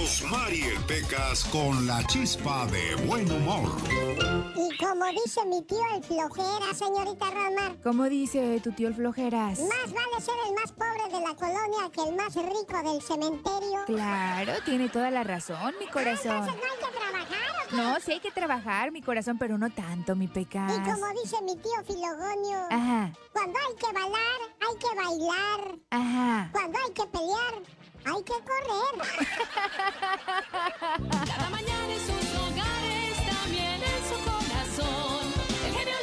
Rosmarie Pecas con la chispa de buen humor. Y como dice mi tío el Flojera, señorita Rosmar. ¿Cómo dice tu tío el Flojeras? Más vale ser el más pobre de la colonia que el más rico del cementerio. Claro, tiene toda la razón, mi corazón. Entonces no hay que trabajar, ¿o qué? No, sí hay que trabajar, mi corazón, pero no tanto, mi Pecas. Y como dice mi tío Filogonio. Ajá. Cuando hay que bailar, hay que bailar. Ajá. Cuando hay que pelear, hay que correr. Cada mañana en sus hogares, también en su corazón. El genio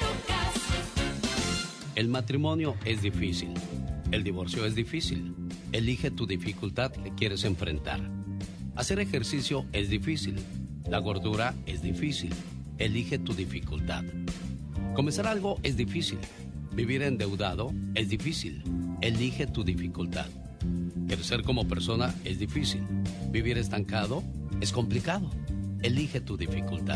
Lucas. El matrimonio es difícil. El divorcio es difícil. Elige tu dificultad que quieres enfrentar. Hacer ejercicio es difícil. La gordura es difícil. Elige tu dificultad. Comenzar algo es difícil. Vivir endeudado es difícil. Elige tu dificultad. Crecer como persona es difícil. Vivir estancado es complicado. Elige tu dificultad.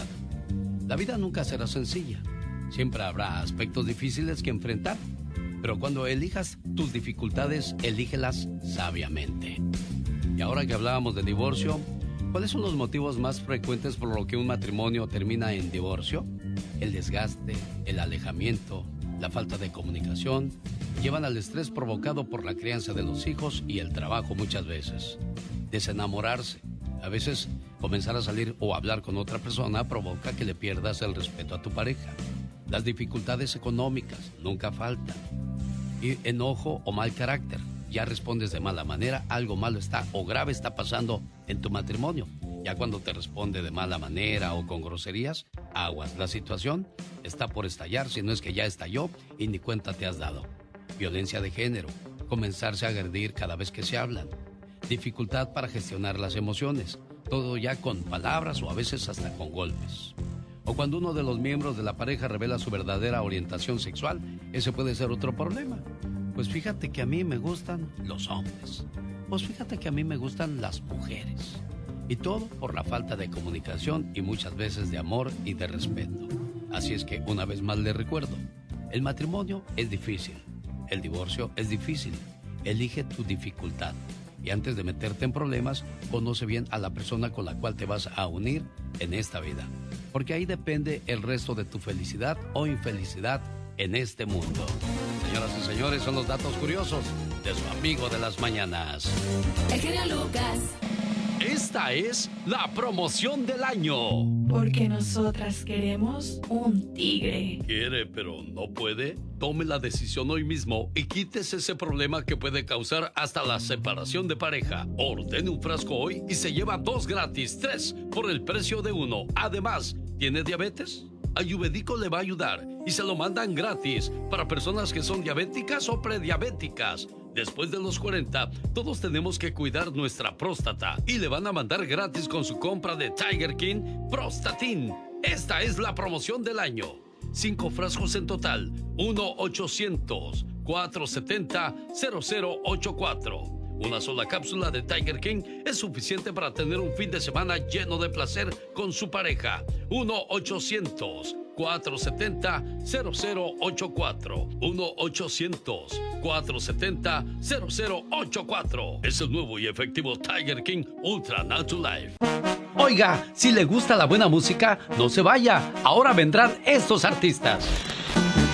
La vida nunca será sencilla. Siempre habrá aspectos difíciles que enfrentar. Pero cuando elijas tus dificultades, elígelas sabiamente. Y ahora que hablábamos de divorcio, ¿cuáles son los motivos más frecuentes por lo que un matrimonio termina en divorcio? El desgaste, el alejamiento, la falta de comunicación, llevan al estrés provocado por la crianza de los hijos y el trabajo muchas veces. Desenamorarse. A veces comenzar a salir o hablar con otra persona provoca que le pierdas el respeto a tu pareja. Las dificultades económicas nunca faltan. Y enojo o mal carácter. Ya respondes de mala manera, algo malo está o grave está pasando en tu matrimonio. Ya cuando te responde de mala manera o con groserías, aguas. La situación está por estallar, si no es que ya estalló y ni cuenta te has dado. Violencia de género, comenzarse a agredir cada vez que se hablan. Dificultad para gestionar las emociones, todo ya con palabras o a veces hasta con golpes. O cuando uno de los miembros de la pareja revela su verdadera orientación sexual, ese puede ser otro problema. Pues fíjate que a mí me gustan los hombres. Pues fíjate que a mí me gustan las mujeres. Y todo por la falta de comunicación y muchas veces de amor y de respeto. Así es que una vez más le recuerdo, el matrimonio es difícil, el divorcio es difícil. Elige tu dificultad. Y antes de meterte en problemas, conoce bien a la persona con la cual te vas a unir en esta vida. Porque ahí depende el resto de tu felicidad o infelicidad en este mundo. Señoras y señores, son los datos curiosos de su amigo de las mañanas. El genio Lucas. Esta es la promoción del año. Porque nosotras queremos un tigre. ¿Quiere pero no puede? Tome la decisión hoy mismo y quítese ese problema que puede causar hasta la separación de pareja. Ordene un frasco hoy y se lleva 2 gratis, 3 por el precio de 1. Además, ¿tiene diabetes? Ayurvédico le va a ayudar y se lo mandan gratis para personas que son diabéticas o prediabéticas. Después de los 40, todos tenemos que cuidar nuestra próstata y le van a mandar gratis con su compra de Tiger King Prostatin. Esta es la promoción del año. 5 frascos en total. 1-800-470-0084. Una sola cápsula de Tiger King es suficiente para tener un fin de semana lleno de placer con su pareja. 1-800-470-0084. 1-800-470-0084. Es el nuevo y efectivo Tiger King Ultra Natural Life. Oiga, si le gusta la buena música, no se vaya. Ahora vendrán estos artistas.